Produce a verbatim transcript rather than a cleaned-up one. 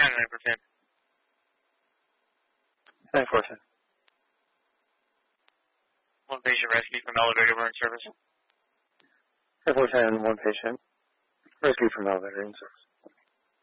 nine four ten. nine four ten. One patient rescued from elevator burn service. nine four ten, one patient rescued from elevator in service.